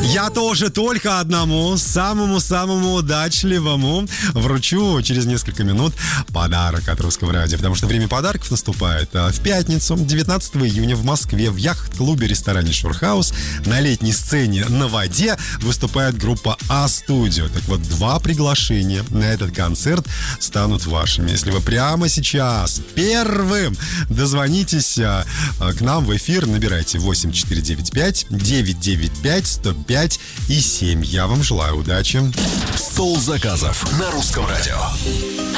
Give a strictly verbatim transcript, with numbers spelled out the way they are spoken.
Я тоже только одному, самому-самому удачливому вручу через несколько минут подарок от Русского радио, потому что время подарков наступает. В пятницу, девятнадцатого июня в Москве в яхт-клубе-ресторане «Шурхаус» на летней сцене на воде выступает группа А-Студио. Так вот, два приглашения на этот концерт станут вашими. Если вы прямо сейчас первым дозвонитесь к нам в эфир, набирайте восемь четыре девять пять девять девять пять сто пять и семь. Я вам желаю удачи. Стол заказов на Русском радио.